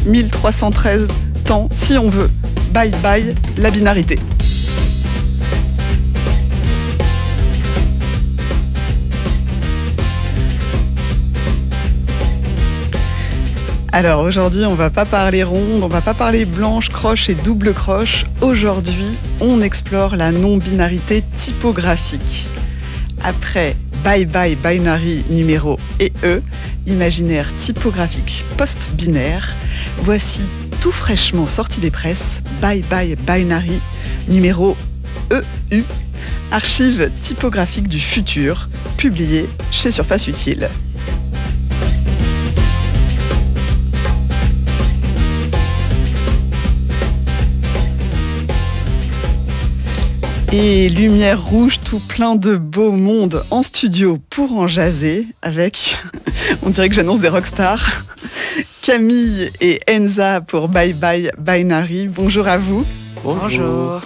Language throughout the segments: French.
1313 temps si on veut. Bye bye la binarité. Alors aujourd'hui, on va pas parler ronde, on va pas parler blanche, croche et double croche. Aujourd'hui, on explore la non-binarité typographique. Après Bye Bye Binary numéro et E, imaginaire typographique post-binaire, voici tout fraîchement sorti des presses Bye Bye Binary numéro EU, archive typographique du futur, publié chez Surface Utile. Et lumière rouge, tout plein de beau monde en studio pour en jaser avec, on dirait que j'annonce des rockstars, Camille et Enza pour Bye Bye Binary. Bonjour à vous. Bonjour.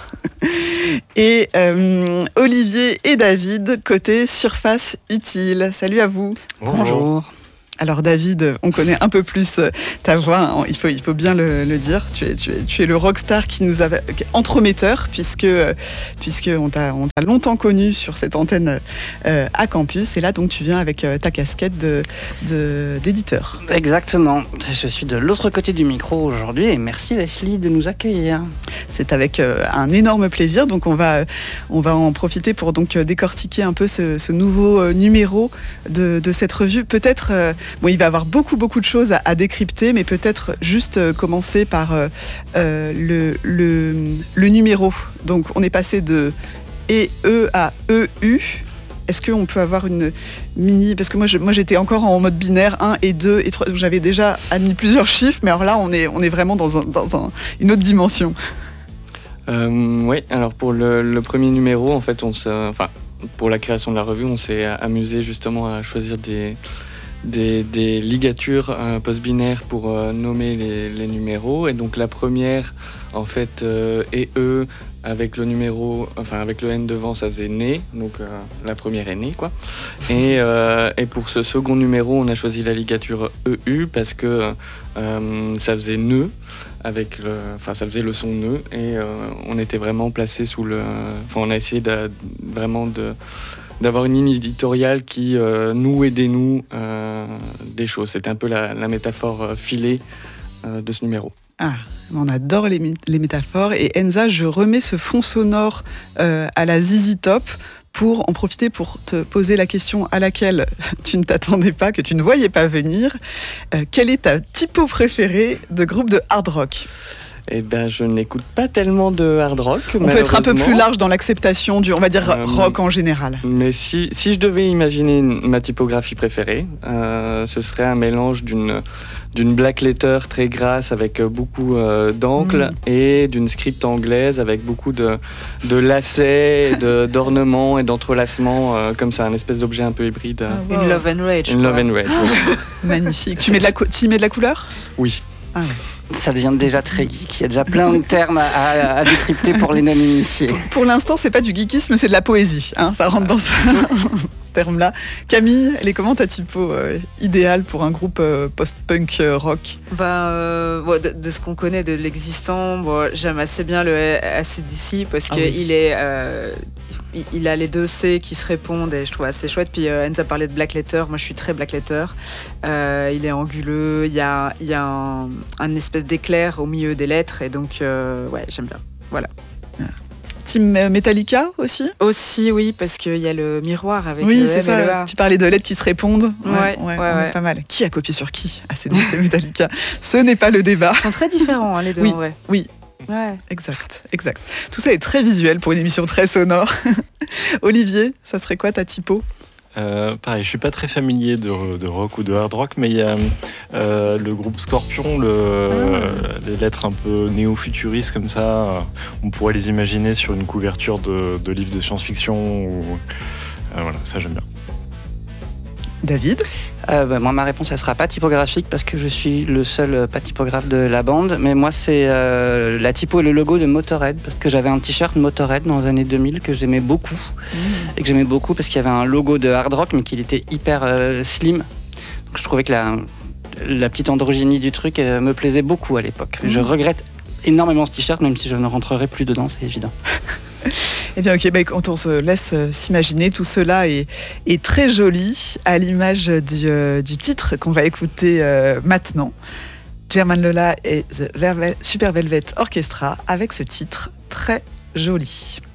Et Olivier et David, côté Surface Utile. Salut à vous. Bonjour. Alors David, on connaît un peu plus ta voix, il faut bien le dire. Tu es le rockstar qui nous a entremetteur puisque on t'a longtemps connu sur cette antenne à campus et là donc tu viens avec ta casquette d'éditeur. Exactement. Je suis de l'autre côté du micro aujourd'hui et merci Leslie de nous accueillir. C'est avec un énorme plaisir. Donc on va en profiter pour donc décortiquer un peu ce nouveau numéro de cette revue. Peut-être bon, il va y avoir beaucoup de choses à décrypter, mais peut-être juste commencer par le numéro. Donc on est passé de E à EU. Est-ce qu'on peut avoir une mini... Parce que moi j'étais encore en mode binaire 1 et 2 et 3. J'avais déjà admis plusieurs chiffres, mais alors là on est vraiment dans une autre dimension. Oui, alors pour le premier numéro, en fait, pour la création de la revue, on s'est amusé justement à choisir des ligatures post-binaires pour nommer les numéros. Et donc la première, en fait, est E avec le numéro, enfin avec le N devant, ça faisait né, donc la première est née, quoi. Et pour ce second numéro, on a choisi la ligature EU parce que ça faisait nœud avec ça faisait le son nœud et on était vraiment placé on a essayé d'avoir une ligne éditoriale qui noue et dénoue des choses. C'était un peu la métaphore filée de ce numéro. Ah, on adore les métaphores. Et Enza, je remets ce fond sonore à la ZZ Top pour en profiter pour te poser la question à laquelle tu ne t'attendais pas, que tu ne voyais pas venir. Quelle est ta typo préférée de groupe de hard rock ? Eh ben, je n'écoute pas tellement de hard rock. On peut être un peu plus large dans l'acceptation du, on va dire, rock en général. Mais si je devais imaginer ma typographie préférée, ce serait un mélange d'une black letter très grasse avec beaucoup d'encre et d'une script anglaise avec beaucoup de lacets, d'ornements et d'entrelacements, comme ça, un espèce d'objet un peu hybride. Une Love and Rage. Une Love and Rage, oui. Magnifique. Tu mets de la couleur ? Oui. Ah ouais. Ça devient déjà très geek. Il y a déjà plein de termes à décrypter pour les non-initiés. Pour l'instant, c'est pas du geekisme, c'est de la poésie. Hein, ça rentre dans ce terme-là. Camille, elle est comment ta typo idéale pour un groupe post-punk rock ? De ce qu'on connaît de l'existant, j'aime assez bien le AC/DC parce qu'il est... il a les deux C qui se répondent et je trouve assez chouette. Puis Enza parlait de black letter, moi je suis très black letter. Il est anguleux, il y a un espèce d'éclair au milieu des lettres et donc j'aime bien. Voilà. Team Metallica aussi ? Aussi oui, parce qu'il y a le miroir avec oui, le c'est M ça. et le A. Tu parlais de lettres qui se répondent. Ouais. Pas mal. Qui a copié sur qui ? Ah, c'est Metallica. Ce n'est pas le débat. Ils sont très différents les deux. Oui. Ouais. Exact. Tout ça est très visuel pour une émission très sonore. Olivier, ça serait quoi ta typo ? Pareil, je suis pas très familier de rock ou de hard rock, mais il y a le groupe Scorpion, les lettres un peu néo-futuristes comme ça, on pourrait les imaginer sur une couverture de livres de science-fiction. Voilà, ça j'aime bien. David ? Moi, ma réponse, elle sera pas typographique parce que je suis le seul pas typographe de la bande. Mais moi, c'est la typo et le logo de Motorhead parce que j'avais un t-shirt Motorhead dans les années 2000 que j'aimais beaucoup. Et que j'aimais beaucoup parce qu'il y avait un logo de hard rock mais qu'il était hyper slim. Donc, je trouvais que la petite androgynie du truc me plaisait beaucoup à l'époque. Je regrette énormément ce t-shirt, même si je ne rentrerai plus dedans, c'est évident. Eh bien, ok, quand on se laisse s'imaginer, tout cela est très joli, à l'image du titre qu'on va écouter maintenant. German Lola et The Super Velvet Orchestra avec ce titre très joli.